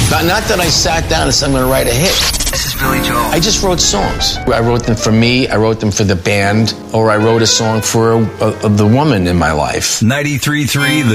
Not that I sat down and said I'm going to write a hit. This is Billy Joel. I just wrote songs. I wrote them for me, I wrote them for the band, or I wrote a song for the woman in my life. 93.3 The